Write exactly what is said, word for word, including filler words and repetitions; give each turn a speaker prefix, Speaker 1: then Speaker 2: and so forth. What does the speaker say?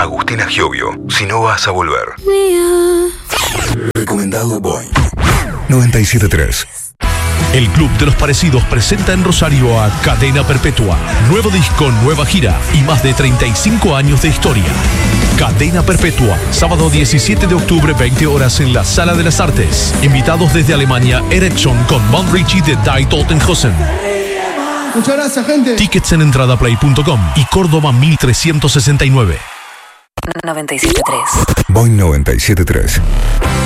Speaker 1: Agustina Giovio, Si no vas a volver. Recomendado Boing noventa y siete punto tres.
Speaker 2: El Club de los Parecidos presenta en Rosario a Cadena Perpetua. Nuevo disco, nueva gira y más de treinta y cinco años de historia. Cadena Perpetua, sábado diecisiete de octubre, veinte horas en la Sala de las Artes. Invitados desde Alemania, Erection con Von Richie de Die Totenhausen.
Speaker 3: Muchas gracias, gente.
Speaker 2: Tickets en entradaplay punto com y Córdoba mil trescientos sesenta y nueve.
Speaker 4: noventa y siete punto tres.
Speaker 1: Boing noventa y siete punto tres.